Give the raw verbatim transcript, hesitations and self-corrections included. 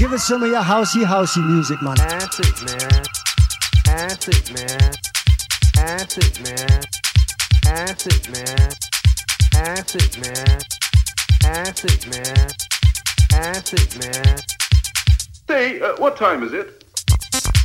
Give us some of your housey, housey music, man. Acid, man. Acid, man. Acid, man. Acid, man. Acid, man. Acid, man. Acid, man. Say, uh, what time is it?